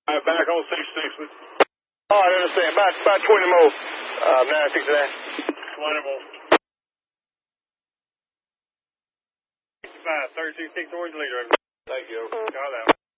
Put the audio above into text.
Back on 66. Oh, I understand. About 20 more. Now I fix that. 20 more. 65, 32, 6 orange leader. Thank you. Call out.